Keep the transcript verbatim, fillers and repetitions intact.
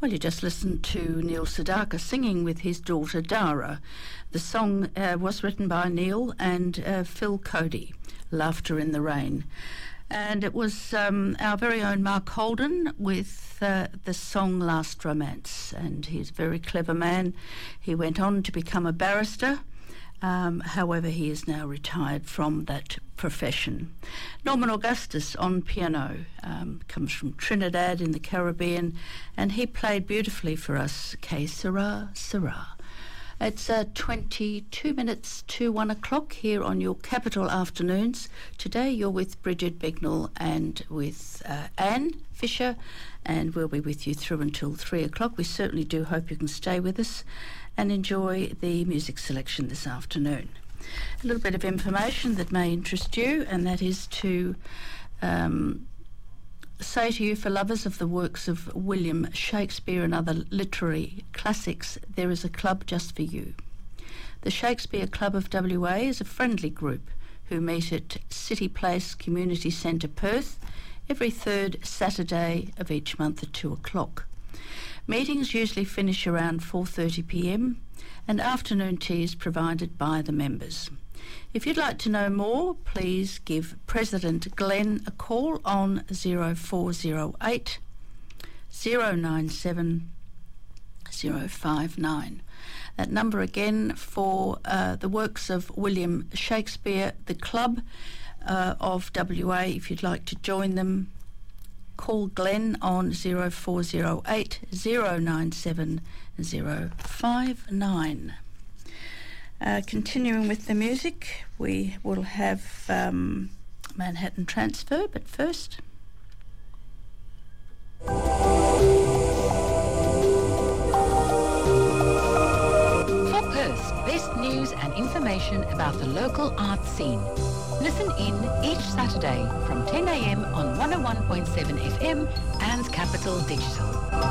Well, you just listened to Neil Sedaka singing with his daughter Dara. The song uh, was written by Neil and uh, Phil Cody, Laughter in the Rain. And it was um, our very own Mark Holden with uh, the song Last Romance. And he's a very clever man. He went on to become a barrister. Um, however, he is now retired from that profession. Norman Augustus on piano, um, comes from Trinidad in the Caribbean, and he played beautifully for us, Que Sera, Sera. It's uh, twenty-two minutes to one o'clock here on your Capital Afternoons. Today you're with Bridget Bignell and with uh, Anne Fisher, and we'll be with you through until three o'clock. We certainly do hope you can stay with us and enjoy the music selection this afternoon. A little bit of information that may interest you, and that is to um, say to you, for lovers of the works of William Shakespeare and other literary classics, there is a club just for you. The Shakespeare Club of W A is a friendly group who meet at City Place Community Centre, Perth, every third Saturday of each month at two o'clock. Meetings usually finish around four thirty p m and afternoon tea is provided by the members. If you'd like to know more, please give President Glenn a call on zero four zero eight, zero nine seven, zero five nine. That number again for uh, the works of William Shakespeare, the Club uh, of W A. If you'd like to join them, call Glenn on zero four zero eight, zero nine seven, zero five nine. Uh, continuing with the music, we will have um, Manhattan Transfer, but first... For Perth's best news and information about the local art scene, listen in each Saturday from ten a m on one oh one point seven F M and Capital Digital.